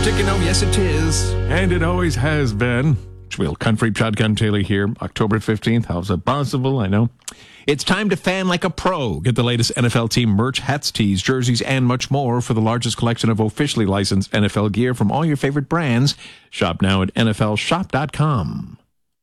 music, yes it is. And it always has been. Will Country Shotgun Taylor here, October 15th. How's it possible? I know. It's time to fan like a pro. Get the latest NFL team merch, hats, tees, jerseys, and much more for the largest collection of officially licensed NFL gear from all your favorite brands. Shop now at NFLshop.com.